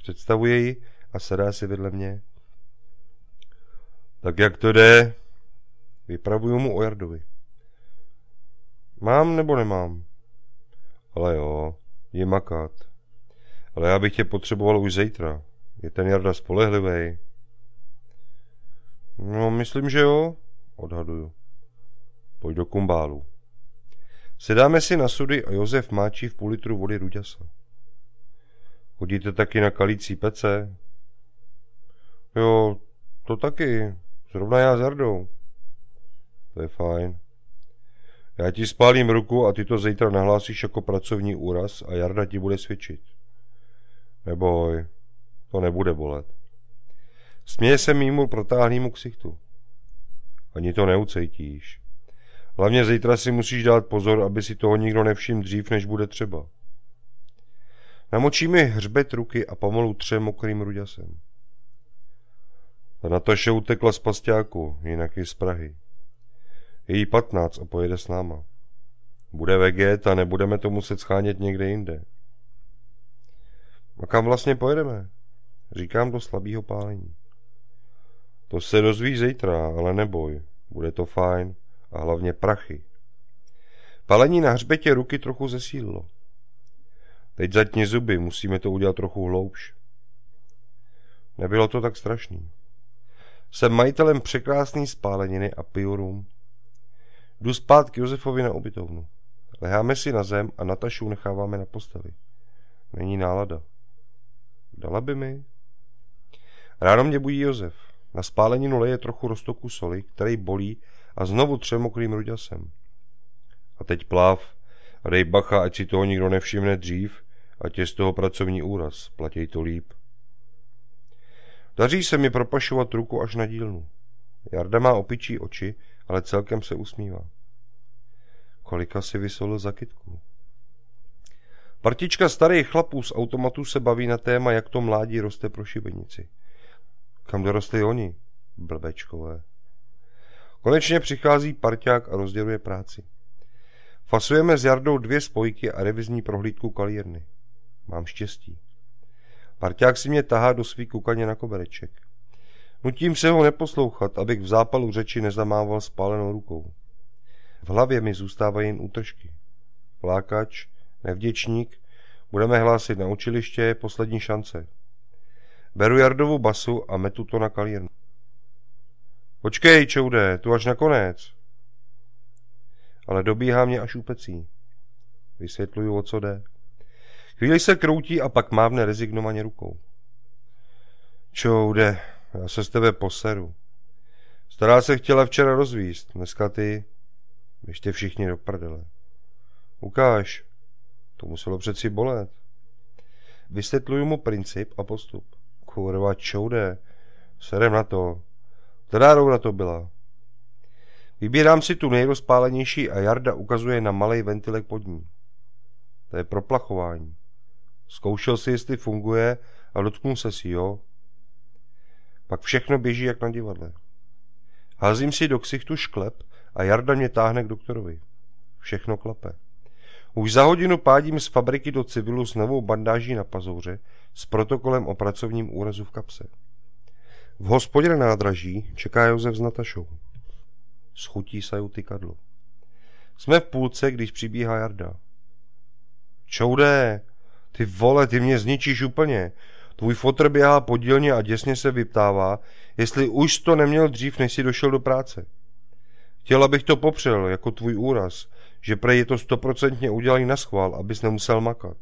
Představuje ji a sedá si vedle mě. Tak jak to jde? Vypravuju mu o Jardovi. Mám nebo nemám? Ale jo, je makat. Ale já bych tě potřeboval už zítra. Je ten Jarda spolehlivý? No, myslím, že jo, odhaduju. Pojď do kumbálu. Sedáme si na sudy a Josef máčí v půl litru vody ruďasa. Chodíte taky na kalící pece? Jo, to taky. Zrovna já s Jardou. To je fajn. Já ti spálím ruku a ty to zítra nahlásíš jako pracovní úraz a Jarda ti bude svědčit. Neboj, to nebude bolet. Směje se mýmu protáhlýmu ksichtu. Ani to neucejtíš. Hlavně zítra si musíš dát pozor, aby si toho nikdo nevšiml dřív, než bude třeba. Namočí mi hřbet ruky a pomalu tře mokrým ruďasem. Ta Nataša utekla z pasťáku, jinak je z Prahy. Je jí 15 a pojede s náma. Bude veget a nebudeme to muset schánět někde jinde. A kam vlastně pojedeme? Říkám do slabýho pálení. To se dozvíš zítra, ale neboj, bude to fajn a hlavně prachy. Pálení na hřbetě ruky trochu zesílilo. Teď zatni zuby, musíme to udělat trochu hloubš. Nebylo to tak strašný. Jsem majitelem překrásný spáleniny a piju rum. Jdu spát k Josefovi na ubytovnu. Leháme si na zem a Natašu necháváme na posteli. Není nálada. Dala by mi? Ráno mě budí Josef. Na spáleninu leje trochu roztoku soli, který bolí a znovu tře mokrým ruďasem. A teď pláv a dej bacha, ať si toho nikdo nevšimne dřív, ať je z toho pracovní úraz. Platěj to líp. Daří se mi propašovat ruku až na dílnu. Jarda má opičí oči, ale celkem se usmívá. Kolika si vysolil za kytku? Partička starých chlapů z automatu se baví na téma, jak to mládí roste pro šibenici. Kam dorostli oni? Blbečkové. Konečně přichází parťák a rozděluje práci. Fasujeme s Jardou 2 spojky a revizní prohlídku kalírny. Mám štěstí. Parťák si mě tahá do svý kukaně na kobereček. Nutím se ho neposlouchat, abych v zápalu řeči nezamával spálenou rukou. V hlavě mi zůstávají jen útržky. Vlákač, nevděčník, budeme hlásit na učiliště, poslední šance. Beru Jardovu basu a metu to na kalírnu. Počkej, čoude, tu až nakonec. Ale dobíhá mě až u pecí. Vysvětluju, o co jde. Chvíli se kroutí a pak mávne rezignovaně rukou. Čoude, já se z tebe poseru. Stará se chtěla včera rozvíst, dneska ty. Běžte všichni do prdele. Ukáž, to muselo přeci bolet. Vysvětluju mu princip a postup. Kurva, čoude, serem na to. Která roura to byla? Vybírám si tu nejrozpálenější a Jarda ukazuje na malej ventilek pod ní. To je proplachování. Zkoušel si, jestli funguje a dotknul se si, jo? Pak všechno běží jak na divadle. Házím si do ksichtu šklep a Jarda mě táhne k doktorovi. Všechno klape. Už za hodinu pádím z fabriky do civilu s novou bandáží na pazouře s protokolem o pracovním úrazu v kapse. V hospodě na nádraží čeká Josef s Natašou. S chutí sajou tykadlo. Jsme v půlce, když přibíhá Jarda. Čoude, ty vole, ty mě zničíš úplně. Tvůj fotr běhá po dílně a děsně se vyptává, jestli už to neměl dřív, než si došel do práce. Chtěl, abych to popřel, jako tvůj úraz, že prej je to 100% udělaný naschvál, abys nemusel makat.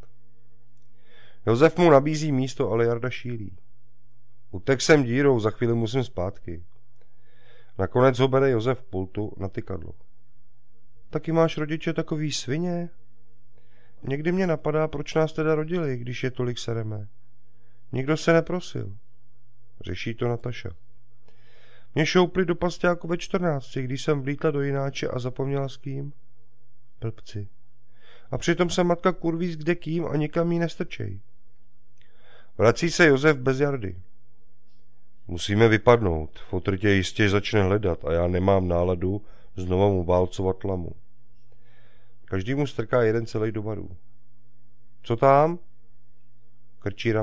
Josef mu nabízí místo, ale Jarda šílí. Utek jsem dírou, za chvíli musím zpátky. Nakonec ho bere Josef v pultu na tykadlo. Taky máš rodiče takový svině? Někdy mě napadá, proč nás teda rodili, když je tolik sereme. Nikdo se neprosil. Řeší to Nataša. Mě šoupli do pasťáku ve 14, když jsem vlítla do jináče a zapomněla s kým. Blbci. A přitom se matka kurví s kde kým a nikam jí nestrčej. Vrací se Josef bez Jardy. Musíme vypadnout, fotr tě jistě začne hledat a já nemám náladu znovu mu válcovat lamu. Každý mu strká jeden celý do baru. Co tam? Krčí